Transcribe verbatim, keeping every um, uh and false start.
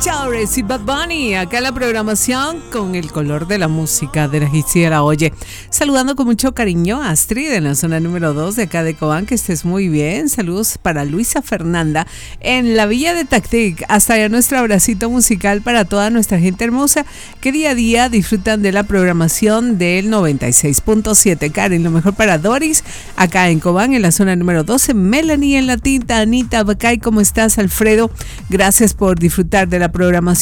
Chávez y Bad Bunny, acá la programación con el color de la música de la Gisela Oye. Saludando con mucho cariño a Astrid en la zona número dos de acá de Cobán, que estés muy bien. Saludos para Luisa Fernanda en la Villa de Tactic. Hasta allá nuestro abracito musical para toda nuestra gente hermosa que día a día disfrutan de la programación del noventa y seis punto siete. Karen, lo mejor para Doris, acá en Cobán, en la zona número doce. Melanie en la tinta, Anita Bacay, ¿cómo estás? Alfredo, gracias por disfrutar de la programación